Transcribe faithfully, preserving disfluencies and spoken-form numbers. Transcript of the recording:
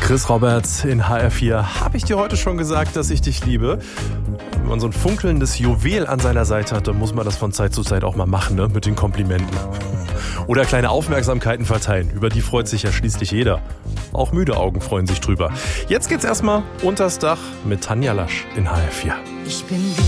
Chris Roberts in H R vier. Habe ich dir heute schon gesagt, dass ich dich liebe? Wenn man so ein funkelndes Juwel an seiner Seite hat, dann muss man das von Zeit zu Zeit auch mal machen, ne? Mit den Komplimenten. Oder kleine Aufmerksamkeiten verteilen. Über die freut sich ja schließlich jeder. Auch müde Augen freuen sich drüber. Jetzt geht's erstmal unters Dach mit Tanja Lasch in H R vier. Ich bin